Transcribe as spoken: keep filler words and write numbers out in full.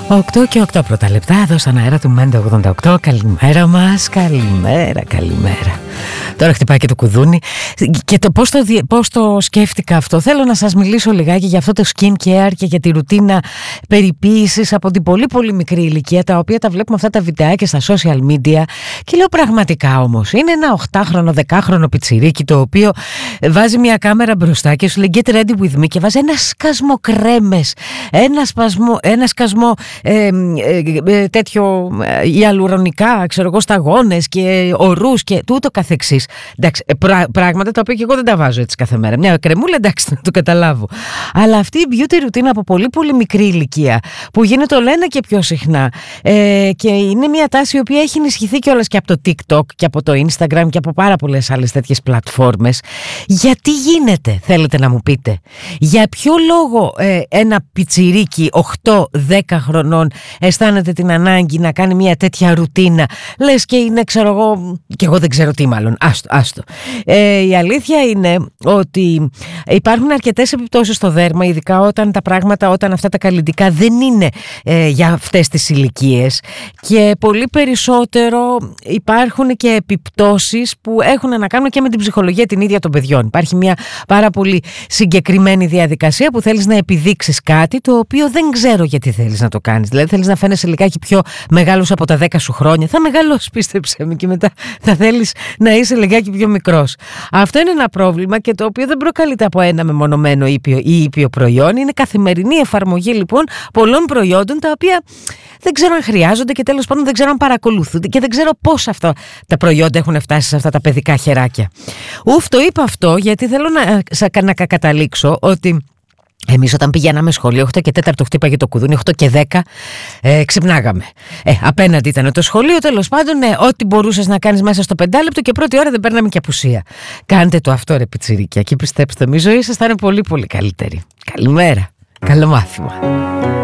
οκτώ και οκτώ πρώτα λεπτά εδώ στον αέρα του Μέντε ογδόντα οκτώ. Καλημέρα μας, καλημέρα, καλημέρα. Τώρα χτυπάει και το κουδούνι. Και το πώς, το πώς το σκέφτηκα αυτό, θέλω να σας μιλήσω λιγάκι για αυτό το skin care και για τη ρουτίνα περιποίησης από την πολύ πολύ μικρή ηλικία, τα οποία τα βλέπουμε αυτά τα βιντεάκια στα social media. Και λέω πραγματικά όμως, είναι ένα οχτάχρονο, δεκάχρονο πιτσιρίκι το οποίο βάζει μια κάμερα μπροστά και σου λέει get ready with me και βάζει ένα σκασμό κρέμες, ένα, σπασμό, ένα σκασμό ε, ε, ε, τέτοιο ε, ιαλουρονικά, ξέρω εγώ, σταγόνες και ορούς και τούτο καθεξής. Εντάξει, πρά, πράγματα τα οποία και εγώ δεν τα βάζω έτσι κάθε μέρα. Μια κρεμούλα, εντάξει, να το καταλάβω. Αλλά αυτή η beauty routine από πολύ πολύ μικρή ηλικία που γίνεται όλο ένα και πιο συχνά ε, και είναι μια τάση η οποία έχει ενισχυθεί κιόλας και από το TikTok και από το Instagram και από πάρα πολλές άλλες τέτοιες πλατφόρμες. Γιατί γίνεται, θέλετε να μου πείτε? Για ποιο λόγο ε, ένα πιτσιρίκι οκτώ δέκα χρονών αισθάνεται την ανάγκη να κάνει μια τέτοια ρουτίνα? Λες και είναι, ξέρω εγώ, και εγώ δεν ξέρω τι μάλλον. Άστο, άστο. Ε, η αλήθεια είναι ότι υπάρχουν αρκετές επιπτώσεις στο δέρμα, ειδικά όταν τα πράγματα, όταν αυτά τα καλλυντικά δεν είναι ε, για αυτές τις ηλικίες, και πολύ περισσότερο υπάρχουν και επιπτώσεις που έχουν να κάνουν και με την ψυχολογία την ίδια των παιδιών. Υπάρχει μια πάρα πολύ συγκεκριμένη διαδικασία που θέλεις να επιδείξεις κάτι το οποίο δεν ξέρω γιατί θέλεις να το κάνεις. Δηλαδή θέλεις να φαίνεσαι λιγάκι πιο μεγάλος από τα δέκα σου χρόνια. Θα μεγαλώσεις, πίστεψε με, και μετά θα θέλεις να είσαι λιγάκι πιο μικρός. Αυτό είναι ένα πρόβλημα και το οποίο δεν προκαλείται από ένα μεμονωμένο ήπιο ή ήπιο προϊόν. Είναι καθημερινή εφαρμογή λοιπόν πολλών προϊόντων τα οποία δεν ξέρω αν χρειάζονται και τέλος πάντων δεν ξέρω αν παρακολουθούνται και δεν ξέρω πώς αυτά τα προϊόντα έχουν φτάσει σε αυτά τα παιδικά χεράκια. Ουφ, το είπα αυτό γιατί θέλω να, να καταλήξω ότι εμείς όταν πηγαίναμε σχολείο οκτώ και τέσσερα χτύπαγε το κουδούνι, οκτώ και δέκα ε, ξυπνάγαμε. Ε, απέναντι ήταν το σχολείο, τέλος πάντων, ε, ό,τι μπορούσες να κάνεις μέσα στο πεντάλεπτο και πρώτη ώρα δεν παίρναμε και απουσία. Κάντε το αυτό, ρε πιτσιρίκια, και πιστέψτε με, η ζωή σας θα είναι πολύ πολύ καλύτερη. Καλημέρα, καλό μάθημα.